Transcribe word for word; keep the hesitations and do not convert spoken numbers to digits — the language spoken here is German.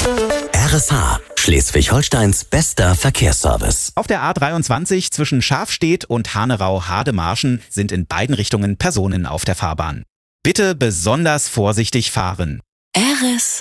R S H, Schleswig-Holsteins bester Verkehrsservice. Auf der A dreiundzwanzig zwischen Schafstedt und Hanerau-Hademarschen sind in beiden Richtungen Personen auf der Fahrbahn. Bitte besonders vorsichtig fahren. R S